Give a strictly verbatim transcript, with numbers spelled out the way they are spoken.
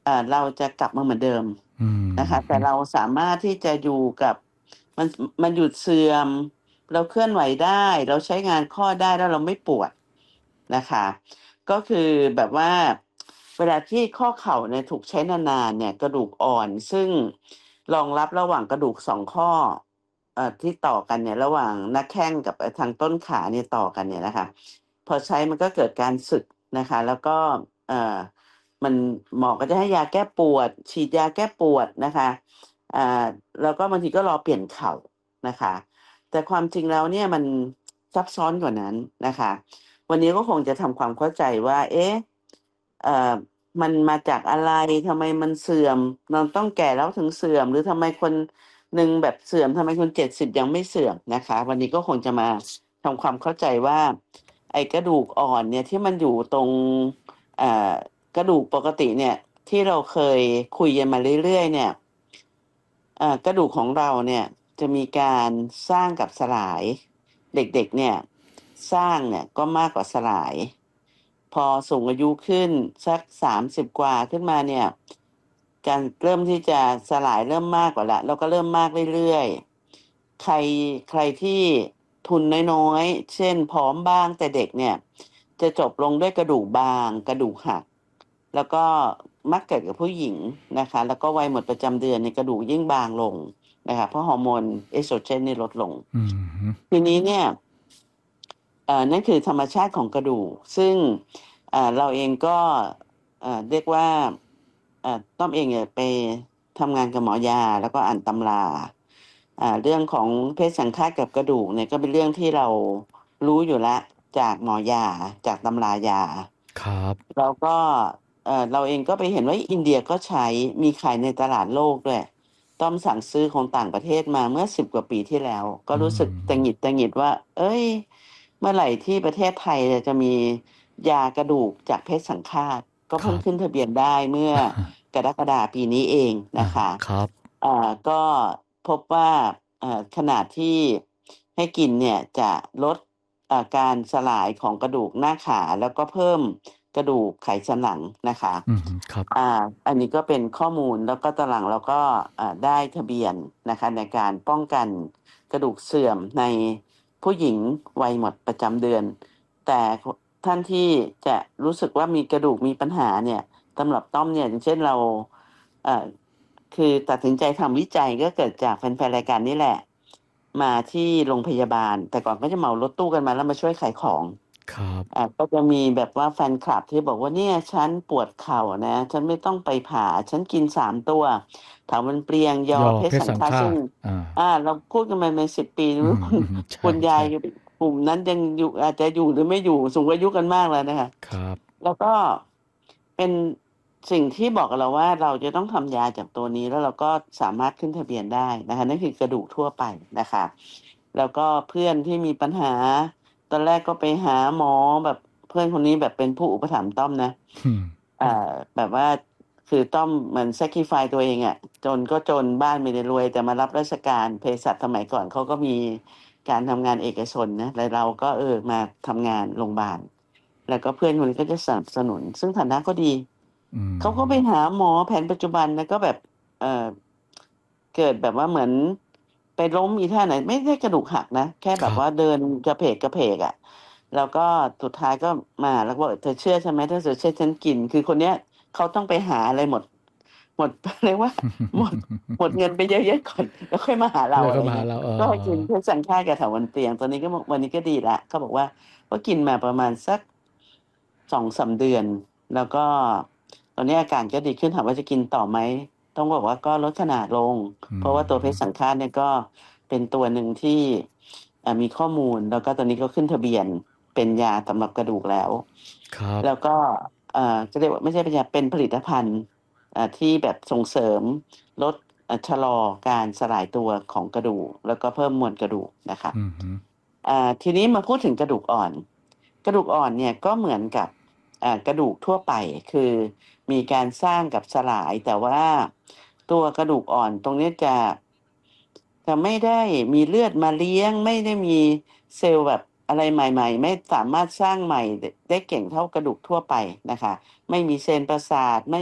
เอ่อ เราจะกลับมาเหมือนเดิมอือนะคะ แตฮ่ึเราสามารถที่จะอยู่กับ มัน ส มันหยุดเสื่อม เราเคลื่อนไหวได้ เราใช้งานข้อได้ แล้วเราไม่ปวดนะคะ ก็คือแบบว่า เวลาที่ข้อเข่าเนี่ยถูกใช้นาน ๆ เนี่ย กระดูกอ่อน ซึ่งรองรับระหว่างกระดูก สอง ข้อ เอ่อ ที่ต่อกันเนี่ย ระหว่างหน้าแข้งกับ เอ่อ ทางต้นขาเนี่ยต่อกันเนี่ยนะคะ พอใช้มันก็เกิดการสึกนะคะ แล้วก็ เอ่อ มัน หมอก็จะให้ยาแก้ปวด ฉีดยาแก้ปวดนะคะ อ่า แล้วก็บางทีก็รอเปลี่ยนเข่านะคะ แต่ความจริงแล้วเนี่ยมัน ซับซ้อนกว่านั้นนะคะ วันนี้ก็คงจะทำความเข้าใจว่า เอ๊ะ เอ่อ มันมาจากอะไร ทำไมมันเสื่อม เราต้องแก่แล้วถึงเสื่อม หรือทำไมคนหนึ่งแบบเสื่อม ทำไมคน เจ็ดสิบ ยังไม่เสื่อมนะคะ วันนี้ก็คงจะมาทำความเข้าใจว่า ไอ้กระดูกอ่อนเนี่ยที่มันอยู่ตรง อ่า กระดูกปกติเนี่ย ที่เราเคยคุยกันมาเรื่อย ๆ เนี่ย อ่า กระดูกของเราเนี่ยจะมีการสร้างกับสลาย เด็ก ๆ เนี่ยสร้างเนี่ยก็มากกว่าสลาย พอสูงอายุขึ้นสัก สามสิบ กว่าขึ้นมาเนี่ย การเริ่มที่จะสลายเริ่มมากกว่าแล้ว แล้วก็เริ่มมากเรื่อย ๆ ใคร ใครที่ทุนน้อย ๆ เช่น ผอมบางแต่เด็กเนี่ย จะจบลงด้วยกระดูกบาง กระดูกหัก แล้วก็มักเกิดกับผู้หญิงนะคะ แล้วก็วัยหมดประจำเดือนเนี่ยกระดูกยิ่งบางลงนะคะ เพราะฮอร์โมน Estrogen นี่ลดลงอือฮึทีนี้เนี่ย เอ่อ นั่นคือธรรมชาติของกระดูก ซึ่ง อ่า เราเองก็ อ่า เรียกว่า อ่า ต้อมเองเนี่ยไปทำงานกับหมอยา แล้วก็อ่านตำรา อ่า เรื่องของเพศสัมพันธ์กับกระดูกเนี่ย ก็เป็นเรื่องที่เรารู้อยู่แล้วจากหมอยา จากตำรายาครับแล้วก็ เอ่อ เราเองก็ไปเห็นว่าอินเดียก็ใช้ มีขายในตลาดโลกด้วย ต้อมสั่งซื้อของต่างประเทศมาเมื่อ สิบ กว่าปีที่แล้ว ก็อืรู้สึกตะหมงิด ๆ ว่า เอ๊ย เมื่อไหร่ที่ประเทศไทยเนี่ยจะมียากระดูกจากเพศสัมภาษณ์ ก็เครพิ่งับขึ้นทะเบียนได้เมื่ออะฮะกรกฎาปีนี้เองอนาะคะครับอ่า ก็พบว่า เอ่อ ขนาดที่ให้กินเนี่ยจะลด อ่า การสลายของกระดูกหน้าขา แล้วก็เพิ่มกระดูกไขสันหลังนะคะอือฮึ ครับอ่า อันนี้ก็เป็นข้อมูล แล้วก็ตอนหลังเราก็ อ่า ได้ทะเบียนนะคะในการป้องกันกระดูกเสื่อมในผู้หญิงวัยหมดประจำเดือน แต่ ค ท่านที่จะรู้สึกว่ามีกระดูกมีปัญหาเนี่ย สำหรับต้อมเนี่ย อย่างเช่น เรา เอ่อ คือตัดสินใจทำวิจัย ก็เกิดจากแฟน ๆ รายการนี่แหละ มาที่โรงพยาบาล แต่ก่อนก็จะเหมารถตู้กันมา แล้วมาช่วยขายของครับอ่า ก็จะมีแบบว่าแฟนคลับที่บอกว่า "เนี่ยฉันปวดเข่านะ ฉันไม่ต้องไปผ่า ฉันกิน สาม ตัว ถาวรเปลียง ยอยอเพเศสัมภพศสัมาษณ์" ซึ่งภาษณ์ อาอา เราพูดกันมาเป็น สิบ ปีอืรู้ คุณม ๆ ใคุณยชา่ยๆกลุ่มนั้นยังอยู่ อาจจะอยู่หรือไม่อยู่ สูงอายุกันมากแล้วนะคะครับแล้วก็เป็นสิ่งที่บอกกับเราว่า เราจะต้องทำยาจากตัวนี้ แล้วเราก็สามารถขึ้นทะเบียนได้นะคะ นั่นคือกระดูกทั่วไปนะคะ แล้วก็เพื่อนที่มีปัญหา ตอนแรกก็ไปหาหมอ แบบเพื่อนคนนี้แบบเป็นผู้อุปถัมภ์ต้อมนะอืมอ่า แบบว่า คือต้อมเหมือน sacrifice ตัวเองอะ จนก็จน บ้านไม่ได้รวย แต่มารับราชการเภสัช สมัยก่อนเขาก็มีการทำงานเอกชนนะ แต่เราก็ เออ มาทำงานโรงบาล แล้วก็เพื่อนคนนี้ก็จะสนับสนุน ซึ่งฐานะก็ดีอืเขาก็ไปมหาหมอแผนปัจจุบัน แล้วก็แบบ เอ่อ เกิดแบบว่าเหมือนไปล้มอีท่าไหน ไม่ได้กระดูกหักนะ แค่แบครบัวบ่าเดินกระเพก ๆ อะ แล้วก็สุดท้ายก็มา แล้วก็บอก "เธอเชื่อฉันไหม ถ้าเธอเชื่อฉันกิน" คือคนเนี้ยเขาต้องไปหาอะไรหมด หมด เรียกว่า หมด หมดเงินไปเยอะ ๆ ก่อน แล้วค่อยมาหาเราแล้วอกะ็ไรเงี้ยมาหาเรา อ๋อก็ให้กินเพศสัมภาษณ์กับถาวรเปลียง ตอนนี้ก็บอก วันนี้ก็ดีแล้ว เขาบอกว่าเขากินมาประมาณสัก สองสาม เดือน แล้วก็ตอนนี้อาการก็ดีขึ้น ถามว่าจะกินต่อไหม ต้องบอกว่าก็ลดขนาดลงอืเพราะว่าตัวเพศมสัมภาษณ์เนี่ยก็เป็นตัวหนึ่งที่ อ่า มีข้อมูล แล้วก็ตอนนี้ก็ขึ้นทะเบียนเป็นยาสำหรับกระดูกแล้วครับแล้วก็ เอ่อ จะเรียกว่า ไม่ใช่เป็นยา เป็นผลิตภัณฑ์ อ่า ที่แบบส่งเสริมลด อ่า ชะลอการสลายตัวของกระดูก แล้วก็เพิ่มมวลกระดูกนะคะอือฮึอ่า ทีนี้มาพูดถึงกระดูกอ่อน กระดูกอ่อนเนี่ยก็เหมือนกับ อ่า กระดูกทั่วไป คือมีการสร้างกับสลาย แต่ว่าตัวกระดูกอ่อนตรงนี้จะ จะไม่ได้มีเลือดมาเลี้ยง ไม่ได้มีเซลล์แบบอะไรใหม่ ๆ ไม่สามารถสร้างใหม่ ด ได้เก่งเท่ากระดูกทั่วไปนะคะ ไม่มีเซลล์ประสาท ไม่